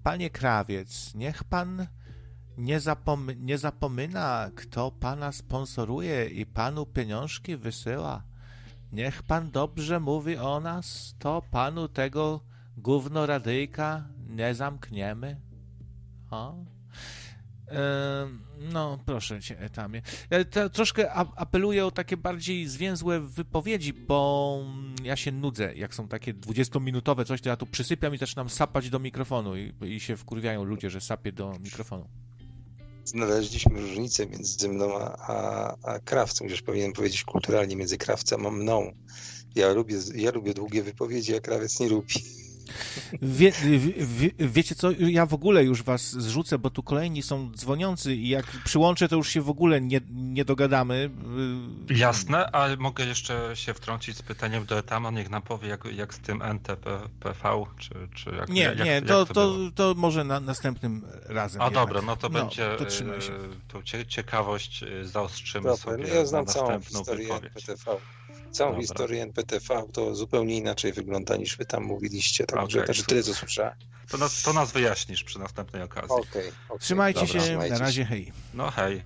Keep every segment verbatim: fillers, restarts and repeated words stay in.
panie krawiec, niech pan nie, zapom- nie zapomina, kto pana sponsoruje i panu pieniążki wysyła. Niech pan dobrze mówi o nas, to panu tego gównoradyjka nie zamkniemy. O. No, proszę cię, Etamie. Ja to troszkę apeluję o takie bardziej zwięzłe wypowiedzi, bo ja się nudzę. Jak są takie dwudziestominutowe coś, to ja tu przysypiam i zaczynam sapać do mikrofonu i, i się wkurwiają ludzie, że sapię do mikrofonu. Znaleźliśmy różnicę między mną a, a, a krawcą, chociaż powinienem powiedzieć kulturalnie między krawcem a mną. Ja lubię, ja lubię długie wypowiedzi, a krawiec nie lubi. Wie, wie, wiecie co, ja w ogóle już was zrzucę, bo tu kolejni są dzwoniący i jak przyłączę, to już się w ogóle nie, nie dogadamy. Jasne, ale mogę jeszcze się wtrącić z pytaniem do Etama, niech nam powie, jak, jak z tym N T P V, czy, czy jak Nie, jak, nie, jak to, to, to, to może na następnym razem. A jednak. dobra, no to no, będzie to trzymaj się. tą zaostrzymy zaostrzymy Dobra, sobie ja znam na całą następną historię wypowiedź. N P T V. Całą Dobra. historię N P T V to zupełnie inaczej wygląda niż wy tam mówiliście, także Okay, znaczy tyle co słyszałem. To nas, to nas wyjaśnisz przy następnej okazji. Okay, okay. Trzymajcie Dobra, się, trzymajcie na razie, się. hej. No hej.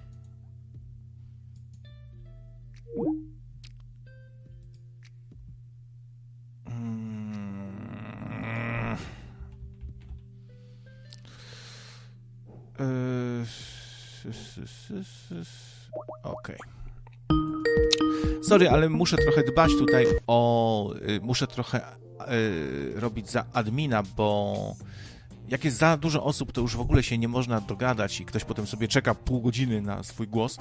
Okej. Sorry, ale muszę trochę dbać tutaj o... Muszę trochę robić za admina, bo jak jest za dużo osób, to już w ogóle się nie można dogadać i ktoś potem sobie czeka pół godziny na swój głos.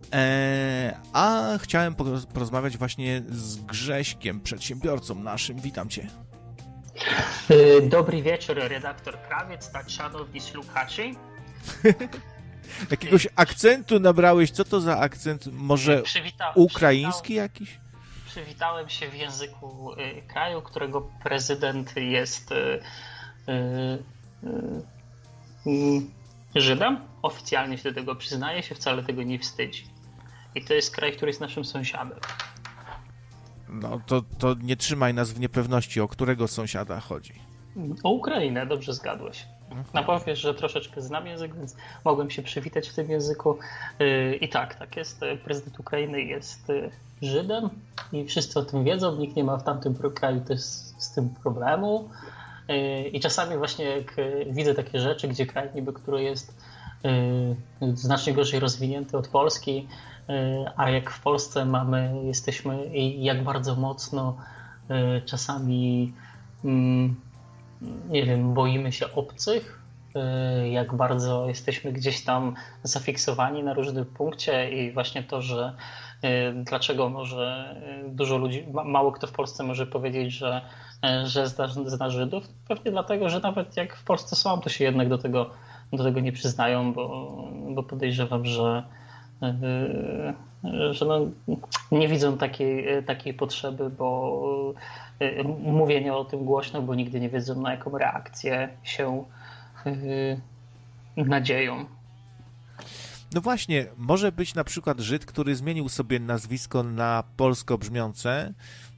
A chciałem porozmawiać właśnie z Grześkiem, przedsiębiorcą naszym. Witam cię. Dobry wieczór, redaktor Krawiec, tak, szanowni słuchacze. Jakiegoś akcentu nabrałeś? Co to za akcent? Może Przywita- ukraiński jakiś? Przywitałem się w języku y, kraju, którego prezydent jest y, y, y, Żydem. Oficjalnie się do tego przyznaje, się wcale tego nie wstydzi. I to jest kraj, który jest naszym sąsiadem. No to, to nie trzymaj nas w niepewności, o którego sąsiada chodzi. O Ukrainę, dobrze zgadłeś. Na powiesz, że troszeczkę znam język, więc mogłem się przywitać w tym języku. I tak, tak jest. Prezydent Ukrainy jest Żydem i wszyscy o tym wiedzą. Nikt nie ma w tamtym kraju też z tym problemu. I czasami właśnie jak widzę takie rzeczy, gdzie kraj niby, który jest znacznie gorzej rozwinięty od Polski, a jak w Polsce mamy, jesteśmy i jak bardzo mocno czasami nie wiem, boimy się obcych, jak bardzo jesteśmy gdzieś tam zafiksowani na różnym punkcie i właśnie to, że dlaczego może dużo ludzi, mało kto w Polsce może powiedzieć, że, że zna, zna Żydów, pewnie dlatego, że nawet jak w Polsce są, to się jednak do tego, do tego nie przyznają, bo, bo podejrzewam, że że no, nie widzą takiej, takiej potrzeby, bo mówienie o tym głośno, bo nigdy nie wiedzą, na jaką reakcję się nadzieją. No właśnie, może być na przykład Żyd, który zmienił sobie nazwisko na polsko brzmiące,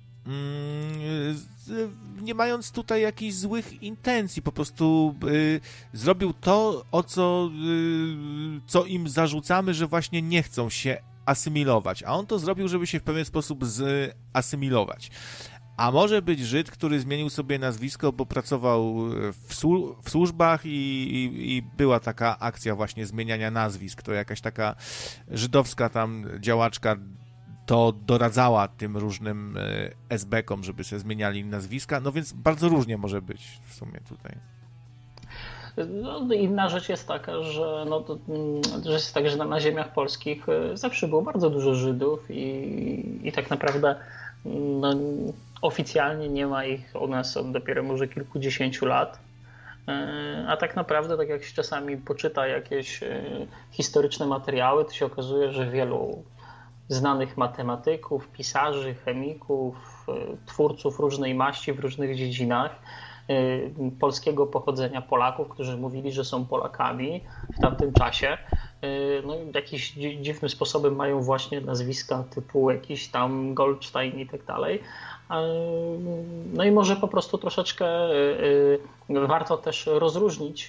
nie mając tutaj jakichś złych intencji, po prostu y, zrobił to, o co, y, co im zarzucamy, że właśnie nie chcą się asymilować, a on to zrobił, żeby się w pewien sposób zasymilować. A może być Żyd, który zmienił sobie nazwisko, bo pracował w, słu- w służbach i, i, i była taka akcja właśnie zmieniania nazwisk, to jakaś taka żydowska tam działaczka to doradzała tym różnym es be kom, żeby sobie zmieniali nazwiska, no więc bardzo różnie może być w sumie tutaj. No, inna rzecz jest taka, że, no, to, że jest tak, że na, na ziemiach polskich zawsze było bardzo dużo Żydów i, i tak naprawdę no, oficjalnie nie ma ich u nas od dopiero może kilkudziesięciu lat. A tak naprawdę, tak jak się czasami poczyta jakieś historyczne materiały, to się okazuje, że wielu znanych matematyków, pisarzy, chemików, twórców różnej maści w różnych dziedzinach polskiego pochodzenia Polaków, którzy mówili, że są Polakami w tamtym czasie, no i jakimś dziwnym sposobem mają właśnie nazwiska typu jakiś tam Goldstein i tak dalej. No i może po prostu troszeczkę warto też rozróżnić